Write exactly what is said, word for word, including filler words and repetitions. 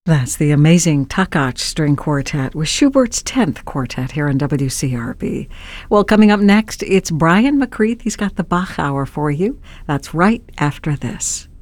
That's the amazing Takach String Quartet with Schubert's tenth Quartet here on W C R B. Well, coming up next, it's Brian McCreath. He's got the Bach Hour for you. That's right after this.